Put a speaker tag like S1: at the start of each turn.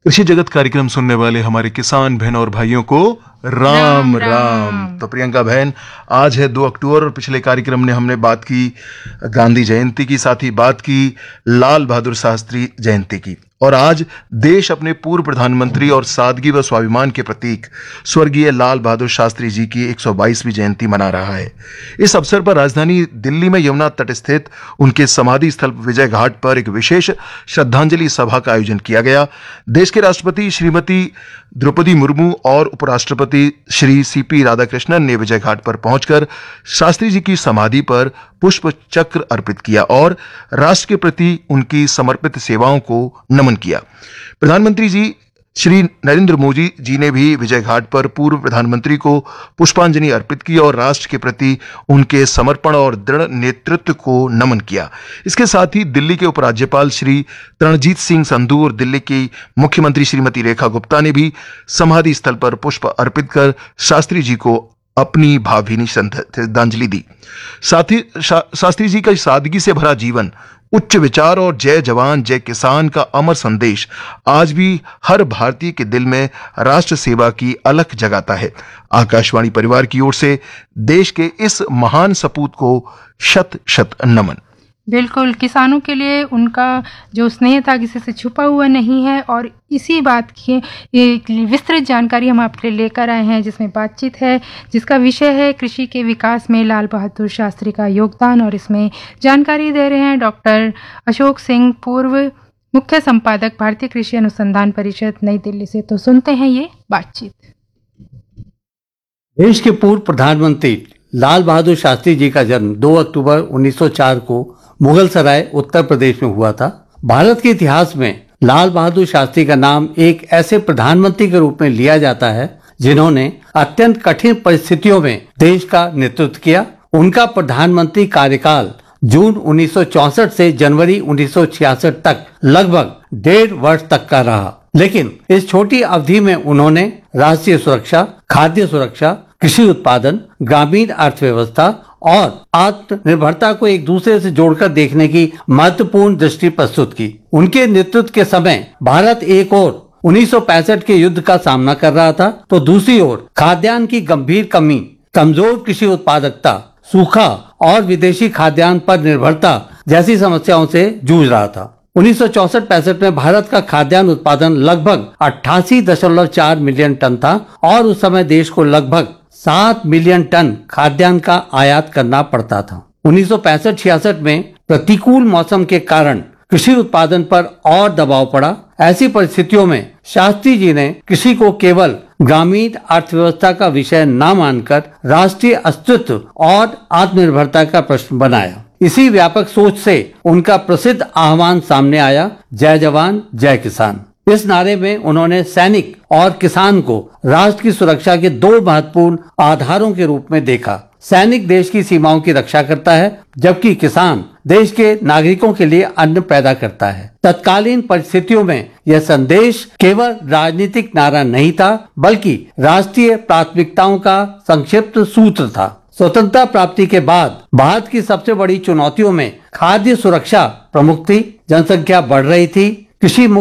S1: कृषि जगत कार्यक्रम सुनने वाले हमारे किसान बहन और भाइयों को राम राम। तो प्रियंका बहन, आज है 2 अक्टूबर और पिछले कार्यक्रम में हमने बात की गांधी जयंती की, साथ ही बात की लाल बहादुर शास्त्री जयंती की। और आज देश अपने पूर्व प्रधानमंत्री और सादगी व स्वाभिमान के प्रतीक स्वर्गीय लाल बहादुर शास्त्री जी की 122वीं जयंती मना रहा है। इस अवसर पर राजधानी दिल्ली में यमुना तट स्थित उनके समाधि स्थल विजय घाट पर एक विशेष श्रद्धांजलि सभा का आयोजन किया गया। देश के राष्ट्रपति श्रीमती द्रौपदी मुर्मू और उपराष्ट्रपति श्री सीपी राधाकृष्णन ने विजय घाट पर पहुंचकर शास्त्री जी की समाधि पर पुष्प चक्र अर्पित किया और राष्ट्र के प्रति उनकी समर्पित सेवाओं को नमन किया। प्रधानमंत्री जी श्री नरेंद्र मोदी जी ने भी विजय घाट पर पूर्व प्रधानमंत्री को पुष्पांजलि अर्पित की और राष्ट्र के प्रति उनके समर्पण और दृढ़ नेतृत्व को नमन किया। इसके साथ ही दिल्ली के उपराज्यपाल श्री तरणजीत सिंह संधू और दिल्ली की मुख्यमंत्री श्रीमती रेखा गुप्ता ने भी समाधि स्थल पर पुष्प अर्पित कर शास्त्री जी को अपनी भावभीनी श्रद्धांजलि दी। साथ ही शास्त्री जी का सादगी से भरा जीवन, उच्च विचार और जय जवान जय किसान का अमर संदेश आज भी हर भारतीय के दिल में राष्ट्र सेवा की अलख जगाता है। आकाशवाणी परिवार की ओर से देश के इस महान सपूत को शत शत नमन।
S2: बिल्कुल, किसानों के लिए उनका जो स्नेह था किसी से छुपा हुआ नहीं है और इसी बात की एक विस्तृत जानकारी हम आपके लेकर आए हैं, जिसमें बातचीत है जिसका विषय है कृषि के विकास में लाल बहादुर शास्त्री का योगदान। और इसमें जानकारी दे रहे हैं डॉक्टर अशोक सिंह, पूर्व मुख्य संपादक भारतीय कृषि अनुसंधान परिषद, नई दिल्ली से। तो सुनते हैं ये बातचीत।
S3: देश के पूर्व प्रधानमंत्री लाल बहादुर शास्त्री जी का जन्म 2 अक्टूबर 1904 को मुगल सराय उत्तर प्रदेश में हुआ था। भारत के इतिहास में लाल बहादुर शास्त्री का नाम एक ऐसे प्रधानमंत्री के रूप में लिया जाता है जिन्होंने अत्यंत कठिन परिस्थितियों में देश का नेतृत्व किया। उनका प्रधानमंत्री कार्यकाल जून 1964 से जनवरी 1966 तक लगभग 1.5 वर्ष तक का रहा, लेकिन इस छोटी अवधि में उन्होंने राष्ट्रीय सुरक्षा, खाद्य सुरक्षा, कृषि उत्पादन, ग्रामीण अर्थव्यवस्था और आत्मनिर्भरता को एक दूसरे से जोड़कर देखने की महत्वपूर्ण दृष्टि प्रस्तुत की। उनके नेतृत्व के समय भारत एक ओर 1965 के युद्ध का सामना कर रहा था, तो दूसरी ओर खाद्यान्न की गंभीर कमी, कमजोर कृषि उत्पादकता, सूखा और विदेशी खाद्यान्न पर निर्भरता जैसी समस्याओं से जूझ रहा था। 1964-65 में भारत का खाद्यान्न उत्पादन लगभग 88.4 मिलियन टन था और उस समय देश को लगभग 7 मिलियन टन खाद्यान्न का आयात करना पड़ता था। 1965-66 में प्रतिकूल मौसम के कारण कृषि उत्पादन पर और दबाव पड़ा। ऐसी परिस्थितियों में शास्त्री जी ने कृषि को केवल ग्रामीण अर्थव्यवस्था का विषय न मानकर राष्ट्रीय अस्तित्व और आत्मनिर्भरता का प्रश्न बनाया। इसी व्यापक सोच से उनका प्रसिद्ध आह्वान सामने आया, जय जवान जय किसान। इस नारे में उन्होंने सैनिक और किसान को राष्ट्र की सुरक्षा के 2 महत्वपूर्ण आधारों के रूप में देखा। सैनिक देश की सीमाओं की रक्षा करता है, जबकि किसान देश के नागरिकों के लिए अन्न पैदा करता है। तत्कालीन परिस्थितियों में यह संदेश केवल राजनीतिक नारा नहीं था, बल्कि राष्ट्रीय प्राथमिकताओं का संक्षिप्त सूत्र था। स्वतंत्रता प्राप्ति के बाद भारत की सबसे बड़ी चुनौतियों में खाद्य सुरक्षा प्रमुख थी। जनसंख्या बढ़ रही थी, कृषि